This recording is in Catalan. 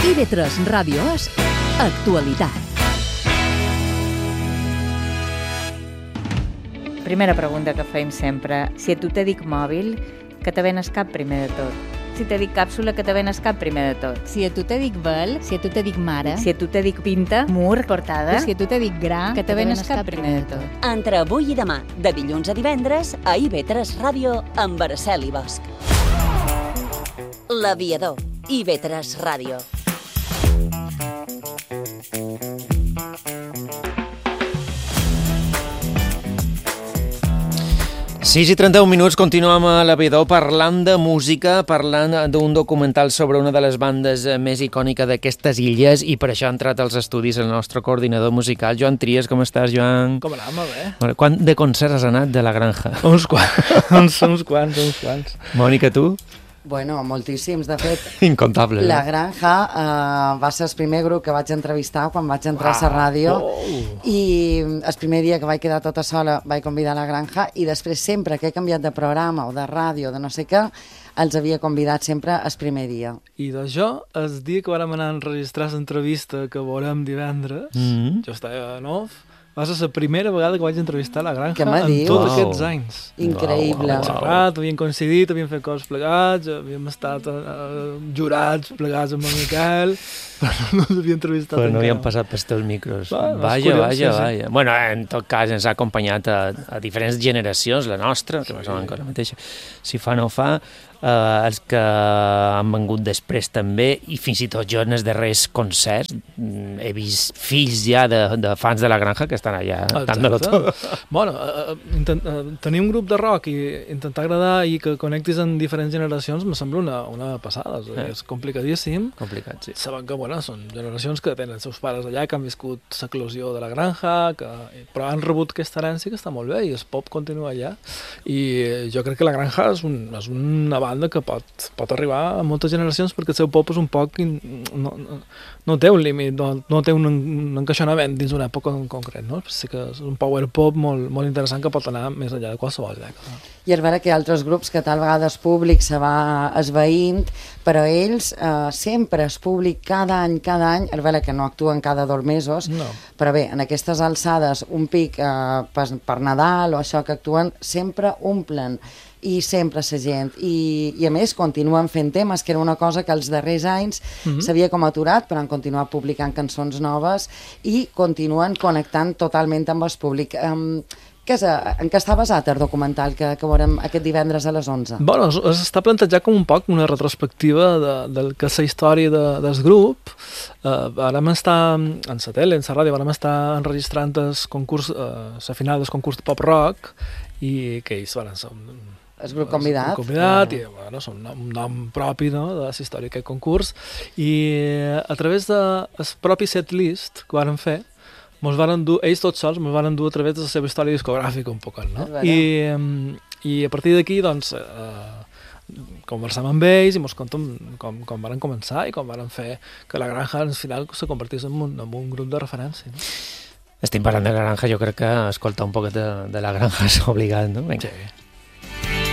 IB3 Ràdio és actualitat. Primera pregunta que fem sempre. Si a tu te dic mòbil, que te venes cap primer de tot? Si te dic càpsula, que te venes cap primer de tot? Si a tu te dic vel, si a tu te dic mare, Si a tu te dic pinta, mur, portada, si a tu te dic gra, que te venes cap primer de tot? Entre avui i demà, de dilluns a divendres, a IB3 Ràdio, amb Araceli Bosch. L'Aviador, IB3 Ràdio. Sis i 31 minuts, continuem a l'Aviador parlant de música, parlant d'un documental sobre una de les bandes més icòniques d'aquestes illes, i per això ha entrat als estudis el nostre coordinador musical, Joan Trias. Com estàs, Joan? Com anem, molt bé. Quant de concerts has anat de la Granja? Uns quants. Mònica, tu? Bueno, moltíssims. De fet, Incontable. La Granja va ser el primer grup que vaig entrevistar quan vaig entrar a la ràdio, i el primer dia que vaig quedar tota sola vaig convidar La Granja, i després sempre que he canviat de programa o de ràdio, de no sé què, els havia convidat sempre el primer dia. I d'això, el dia que vàrem anar a enregistrar l'entrevista que veurem divendres, jo estava a Nov, va ser la primera vegada que vaig entrevistar La Granja en tots aquests anys. Increïble. Hem xerrat, havíem coincidit, havíem fet coses plegats, havíem estat jurats plegats amb el Miquel, però no ens havíem entrevistat Però no encara. havíem passat pels teus micros. Vaja. Vaja. Bueno, en tot cas, ens ha acompanyat a diferents generacions, la nostra, que no som encara mateixa, si fa no fa, els que han vengut després també, i fins i tot jo en els darrers concerts he vist fills ja de fans de La Granja que estan allà dant-lo tot. Bueno, tenir un grup de rock i intentar agradar i que connectis en diferents generacions me sembla una passada. És complicadíssim. Complicat, sí. Saben que són generacions que tenen els seus pares allà, que han viscut l'eclosió de La Granja, però han rebut aquesta herència que està molt bé, i el pop continua allà. I jo crec que La Granja és una banda que pot arribar a moltes generacions, perquè el seu pop és un poc... no té un límit, no té un encaixonament dins d'una època en concret, no? Sí que és un power pop molt interessant que pot anar més enllà de qualsevol dècada. I és vera que hi ha altres grups que tal vegada el públic se va esveint, però ells sempre es públic cada any, és vera que no actuen cada 2 mesos, però bé, en aquestes alçades, un pic per Nadal o això que actuen, sempre omplen, i sempre la gent, i a més continuen fent temes, que era una cosa que els darrers anys s'havia com aturat, però han continuat publicant cançons noves i continuen connectant totalment amb el públic. En què està basat el documental que veurem aquest divendres a les 11? Bueno, està plantejat com un poc una retrospectiva del que és la història del grup. Vam estar en la tele, en la ràdio, vam estar enregistrant la final del concurs de pop-rock, i que ells van ser el grup convidat. I són un nom propi de la història d'aquest concurs, i a través del propi setlist que varen fer, ells tots sols ens van dur a través de la seva història discogràfica un poc, no? I a partir d'aquí, doncs, conversam amb ells i ens conten com van començar i com van fer que La Granja al final se convertís en un grup de referència, no? Estem parlant de La Granja, jo crec que escoltar un poc de La Granja és obligat, no? Sí.